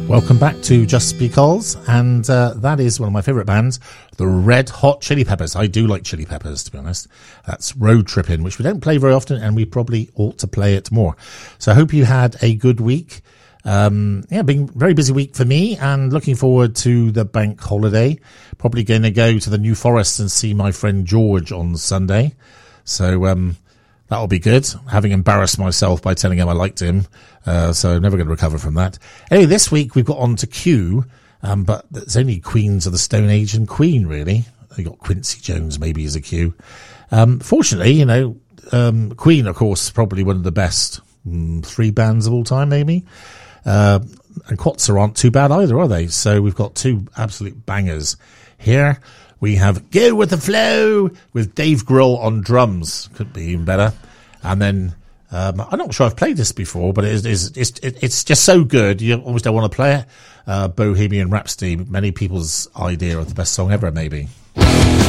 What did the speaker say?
Welcome back to Just Because, and that is one of my favourite bands, the Red Hot Chili Peppers. I do like Chili Peppers, to be honest. That's Road Trippin', which we don't play very often, and we probably ought to play it more. So I hope you had a good week. Been a very busy week for me, and looking forward to the bank holiday. Probably going to go to the New Forest and see my friend George on Sunday. So that'll be good, having embarrassed myself by telling him I liked him. So I'm never going to recover from that. Anyway, this week we've got on to Q, but it's only Queens of the Stone Age and Queen, really. They got Quincy Jones maybe as a Q. Fortunately, Queen, of course, probably one of the best 3 bands of all time, maybe. And Quatsa aren't too bad either, are they? So we've got 2 absolute bangers here. We have Go With The Flow with Dave Grohl on drums. Could be even better. And then, I'm not sure I've played this before, but it's just so good. You almost don't want to play it. Bohemian Rhapsody, many people's idea of the best song ever, maybe.